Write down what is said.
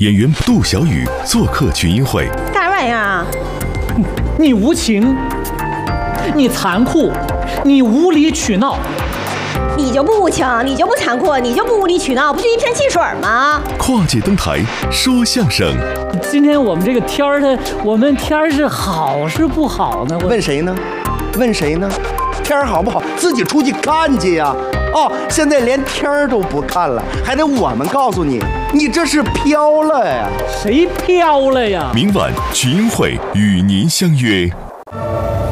演员杜小雨做客群英会。 干玩意儿啊？ 你无情，你残酷，你无理取闹。 你就不无情，你就不残酷，你就不无理取闹，不就一片汽水吗？ 跨界登台说相声。 今天我们这个天儿，我们天儿是好是不好呢？ 问谁呢？问谁呢？天儿好不好，自己出去看去呀！哦，现在连天儿都不看了，还得我们告诉你，你这是飘了呀！ 谁飘了呀？ 明晚群英会与您相约。